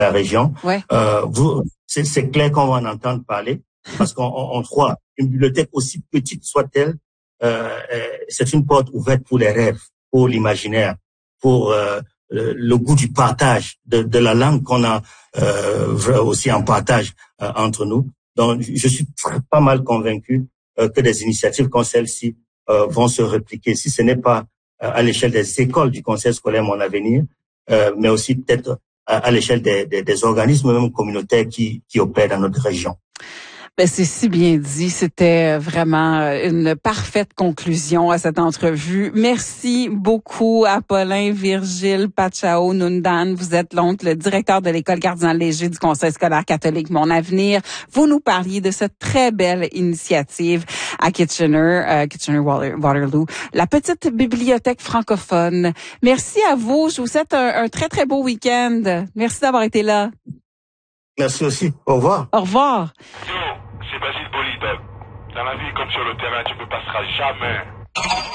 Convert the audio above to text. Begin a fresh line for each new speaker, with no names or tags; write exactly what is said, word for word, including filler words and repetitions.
la région.
Ouais.
Euh, vous, c'est, c'est clair qu'on va en entendre parler parce qu'on on, on croit une bibliothèque aussi petite soit-elle, euh, c'est une porte ouverte pour les rêves, pour l'imaginaire, pour euh, le, le goût du partage, de, de la langue qu'on a euh, aussi en partage euh, entre nous. Donc, je suis pas mal convaincu euh, que des initiatives comme celle-ci euh, vont se répliquer, si ce n'est pas euh, à l'échelle des écoles du Conseil scolaire Mon Avenir, euh, mais aussi peut-être à, à l'échelle des, des, des organismes même communautaires qui, qui opèrent dans notre région.
Ben, c'est si bien dit. C'était vraiment une parfaite conclusion à cette entrevue. Merci beaucoup, Apollin Virgile Pachao Nundan. Vous êtes donc le directeur de l'École Cardinal Léger du Conseil scolaire catholique Mon Avenir. Vous nous parliez de cette très belle initiative à Kitchener, euh, Kitchener-Waterloo, la petite bibliothèque francophone. Merci à vous. Je vous souhaite un, un très, très beau week-end. Merci d'avoir été là.
Merci aussi. Au revoir.
Au revoir.
C'est Basile Bolide. Dans la vie comme sur le terrain, tu ne passeras jamais.